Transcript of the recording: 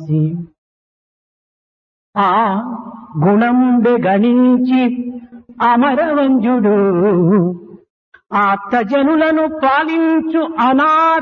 చేసి ఆ గుణంబె గణించి అమరవంజుడు ఆప్తజనులను పాలించు అనాథ